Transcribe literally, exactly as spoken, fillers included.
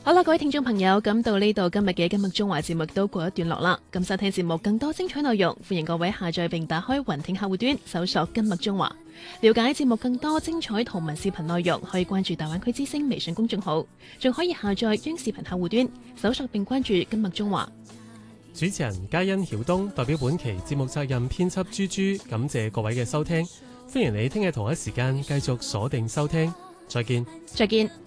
好啦，各位聽眾朋友，咁到呢度今日嘅今日中華節目都過一段落啦。咁收聽節目更多精彩內容，歡迎各位下載並打開雲聽客戶端，搜索今日中華，了解節目更多精彩圖文視頻內容，可以關注大灣區之聲微信公眾號，仲可以下載央視頻客戶端，搜索並關注今日中華。 主持人嘉欣曉東代表本期節目責任編輯豬豬，感謝各位嘅收聽，歡迎你聽日同一時間繼續鎖定收聽，再見， 再見。